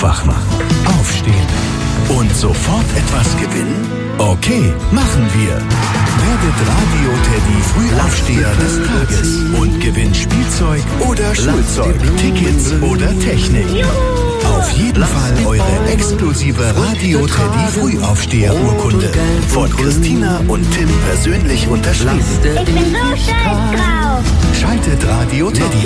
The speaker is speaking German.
Aufwachen, aufstehen und sofort etwas gewinnen? Okay, machen wir. Werdet Radio Teddy Frühaufsteher des Tages und gewinn Spielzeug oder Schulzeug, Tickets oder Technik. Auf jeden Fall eure exklusive Radio Teddy Frühaufsteher-Urkunde von Christina und Tim persönlich unterschrieben. Ich bin so stolz drauf. Schaltet Radio Teddy